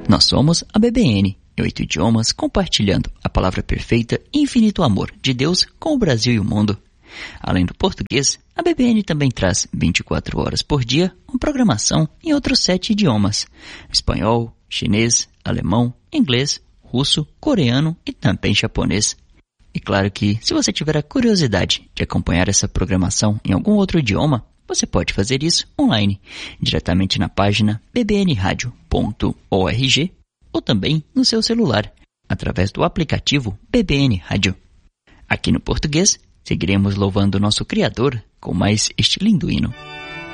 Nós somos a BBN, em 8 idiomas, compartilhando a palavra perfeita e infinito amor de Deus com o Brasil e o mundo. Além do português, a BBN também traz 24 horas por dia uma programação em outros 7 idiomas: espanhol, chinês, alemão, inglês, russo, coreano e também japonês. E claro que, se você tiver a curiosidade de acompanhar essa programação em algum outro idioma, você pode fazer isso online, diretamente na página bbnradio.org ou também no seu celular, através do aplicativo BBN Rádio. Aqui no português, seguiremos louvando nosso Criador com mais este lindo hino.